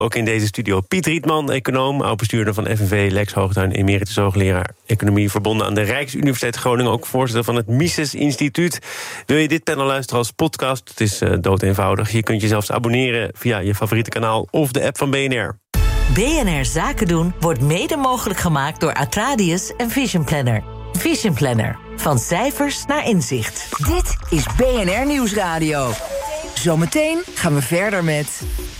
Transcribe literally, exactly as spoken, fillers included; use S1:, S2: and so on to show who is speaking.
S1: Ook in deze studio Piet Rietman, econoom, oud-bestuurder van F N V, Lex Hoogtuin, emeritus hoogleraar economie, verbonden aan de Rijksuniversiteit Groningen, ook voorzitter van het Mises Instituut. Wil je dit panel luisteren als podcast? Het is uh, doodeenvoudig. Je kunt je zelfs abonneren via je favoriete kanaal of de app van B N R.
S2: B N R Zaken doen wordt mede mogelijk gemaakt door Atradius en Vision Planner. Vision Planner. Van cijfers naar inzicht.
S3: Dit is B N R Nieuwsradio. Zometeen gaan we verder met